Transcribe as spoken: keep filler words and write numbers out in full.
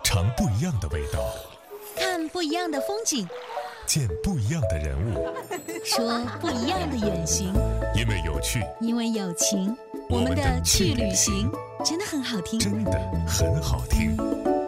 尝不一样的味道， 看不一样的风景， 见不一样的人物， 说不一样的远行。 因为有趣， 因为有情，我们的去旅行真的很好听， 真的很好听。